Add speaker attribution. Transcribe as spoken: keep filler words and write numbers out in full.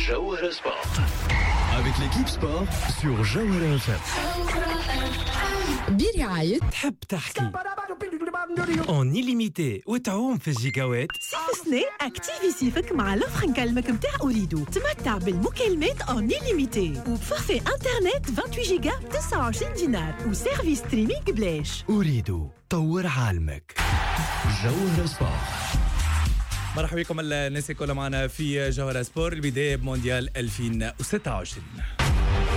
Speaker 1: Jawhara Sport. Avec l'équipe sport sur Jawhara F M.
Speaker 2: برعاية
Speaker 3: تحب تحكي اون illimité وتعوم في الجيجاوات.
Speaker 4: صيف سنة اكتيفي صيفك مع لوفر نكلمك متاع أوريدو. تمتع بالمكالمات اون illimité وبفورفي انترنت ثمانية وعشرين جيجا تسعة وعشرين دينار وسيرفيس ستريمينغ ببلاش.
Speaker 3: أريد طور عالمك.
Speaker 1: Jawhara Sport.
Speaker 5: مرحبا بكم الناس كلها معنا في جوهرة سبور البداية بمونديال ألفين وستة وعشرين.